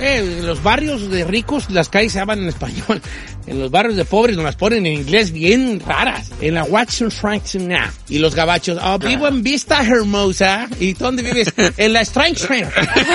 Los barrios de ricos, las calles se llaman en español. En los barrios de pobres nos las ponen en inglés bien raras. En la Watson Strike now. Y los gabachos, vivo en Vista Hermosa. ¿Y dónde vives? En la Strike Street.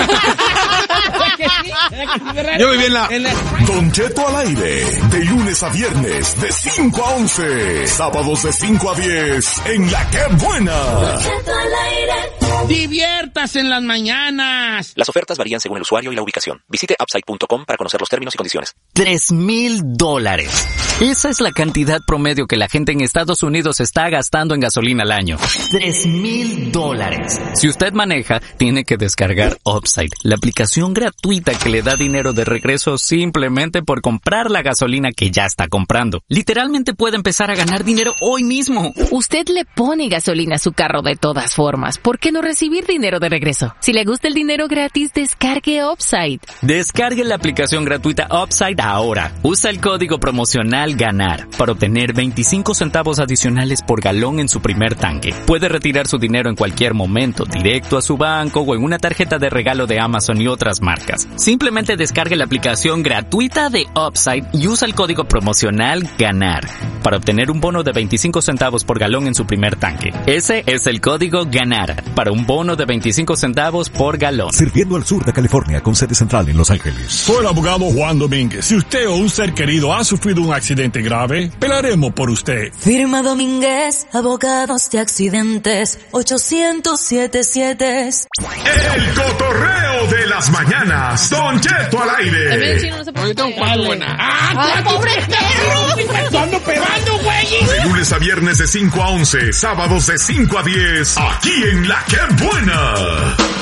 Yo viví en la Don Cheto al aire, de lunes a viernes, de 5 a 11, sábados de 5 a 10, en La Que Buena. Don Cheto al aire. ¡Diviértase en las mañanas! Las ofertas varían según el usuario y la ubicación. Visite Upside.com para conocer los términos y condiciones. $3,000. Esa es la cantidad promedio que la gente en Estados Unidos está gastando en gasolina al año. $3,000. Si usted maneja, tiene que descargar Upside, la aplicación gratuita que le da dinero de regreso simplemente por comprar la gasolina que ya está comprando. Literalmente puede empezar a ganar dinero hoy mismo. Usted le pone gasolina a su carro de todas formas. ¿Por qué no recibir dinero de regreso? Si le gusta el dinero gratis, descargue Upside. Descargue la aplicación gratuita Upside ahora. Usa el código promocional GANAR para obtener 25 centavos adicionales por galón en su primer tanque. Puede retirar su dinero en cualquier momento, directo a su banco o en una tarjeta de regalo de Amazon y otras marcas. Simplemente descargue la aplicación gratuita de Upside y usa el código promocional GANAR para obtener un bono de 25 centavos por galón en su primer tanque. Ese es el código GANAR para un bono de 25 centavos por galón. Sirviendo al sur de California con sede central en Los Ángeles. Soy el abogado Juan Domínguez. Si usted o un ser querido ha sufrido un accidente grave, pelaremos por usted. Firma Domínguez, abogados de accidentes, 800-77. El cotorreo de las mañanas. Don Cheto al aire. También si no se puede. ¡Pobre perro! ¡Ando pegando, güey! De lunes a viernes de 5 a 11, sábados de 5 a 10, aquí en La Que Buena.